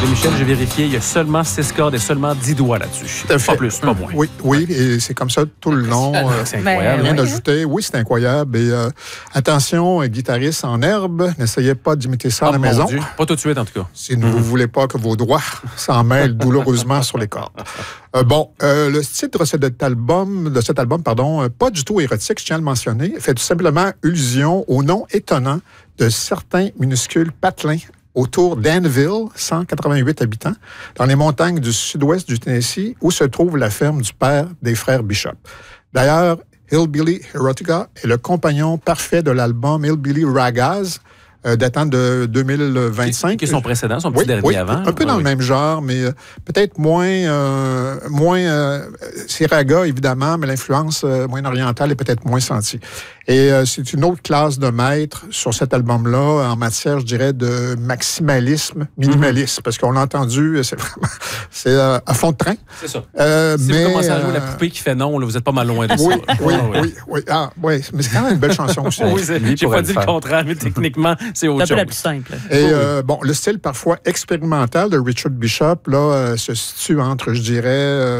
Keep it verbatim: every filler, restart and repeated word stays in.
Et Michel, j'ai vérifié, il y a seulement six cordes et seulement dix doigts là-dessus. Pas plus, pas moins. Oui, oui, et c'est comme ça tout le long. Euh, c'est incroyable. Rien oui. d'ajouter. Oui, c'est incroyable. Et euh, attention, guitariste en herbe, n'essayez pas d'imiter ça à la Oh, mon maison. Dieu. Pas tout de suite, en tout cas. Si vous ne voulez pas que vos doigts s'en mêlent douloureusement sur les cordes. Euh, bon, euh, le titre de cet album, de cet album, pardon, euh, pas du tout érotique, je tiens à le mentionner, fait tout simplement allusion au nom étonnant de certains minuscules patelins autour d'Annville, cent quatre-vingt-huit habitants, dans les montagnes du sud-ouest du Tennessee, où se trouve la ferme du père des frères Bishop. D'ailleurs, Hillbilly Erotica est le compagnon parfait de l'album Hillbilly Ragaz, euh, datant de deux mille vingt-cinq. Qui, qui est son précédent, son petit Oui, dernier oui, avant. un peu dans oui, le oui. même genre, mais euh, peut-être moins... Euh, moins euh, c'est raga, évidemment, mais l'influence euh, moyen-orientale est peut-être moins sentie. Et euh, c'est une autre classe de maître sur cet album-là, en matière, je dirais, de maximalisme, minimalisme, mm-hmm. parce qu'on l'a entendu, c'est vraiment... C'est euh, à fond de train. C'est ça. Euh, si mais, vous commencez à jouer euh, la poupée qui fait non, là, vous n'êtes pas mal loin de oui, ça. oui, Ah, oui, oui, oui. Ah, oui, mais c'est quand même une belle chanson aussi. Oui, c'est, j'ai pas dit le contraire, mais techniquement, c'est autre C'est un peu chose. la plus simple. Et euh, bon, le style parfois expérimental de Richard Bishop là, euh, se situe entre, je dirais... Euh,